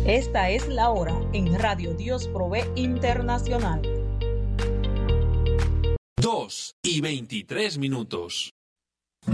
Esta es la hora en Radio Dios Provee Internacional. 2:23.